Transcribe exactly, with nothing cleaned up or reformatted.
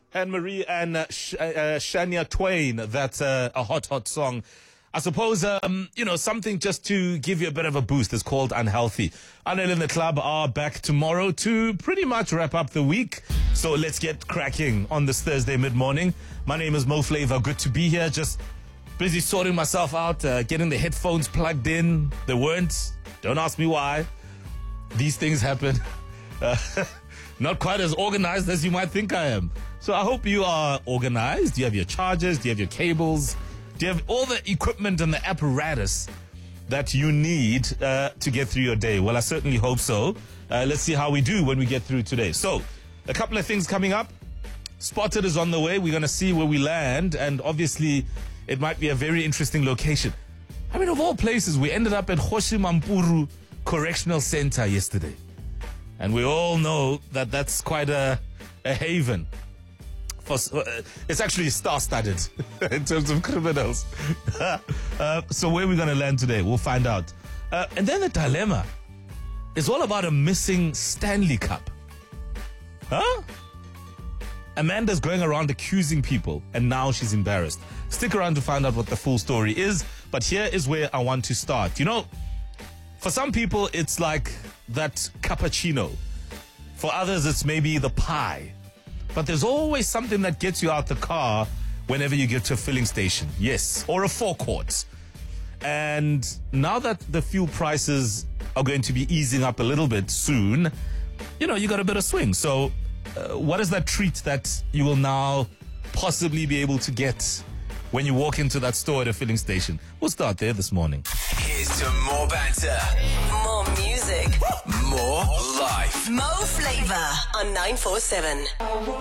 Anne Marie and uh, Sh- uh, Shania Twain. That's uh, a hot, hot song. I suppose, um, you know, something just to give you a bit of a boost is called Unhealthy. Anel and the club are back tomorrow to pretty much wrap up the week. So let's get cracking on this Thursday mid-morning. My name is Mo Flavor. Good to be here. Just busy sorting myself out, uh, getting the headphones plugged in. They weren't. Don't ask me why. These things happen. Uh, not quite as organized as you might think I am. So I hope you are organized. Do you have your chargers? Do you have your cables? Do you have all the equipment and the apparatus that you need uh, to get through your day? Well, I certainly hope so. Uh, let's see how we do when we get through today. So, a couple of things coming up. Spotted is on the way. We're going to see where we land. And obviously, it might be a very interesting location. I mean, of all places, we ended up at Kgoshi Mampuru Correctional Center yesterday. And we all know that that's quite a, a haven. For, uh, it's actually star-studded in terms of criminals. uh, so where are we going to land today? We'll find out. Uh, and then the dilemma is all about a missing Stanley Cup. Huh? Amanda's going around accusing people, and now she's embarrassed. Stick around to find out what the full story is. But here is where I want to start. You know, for some people, it's like that cappuccino. For others, it's maybe the pie. But there's always something that gets you out the car whenever you get to a filling station. Yes, or a forecourt. And now that the fuel prices are going to be easing up a little bit soon, you know, you got a bit of swing. So uh, what is that treat that you will now possibly be able to get when you walk into that store at a filling station? We'll start there this morning. Here's to more banter, more music, more life. Mo Flavor on nine four seven.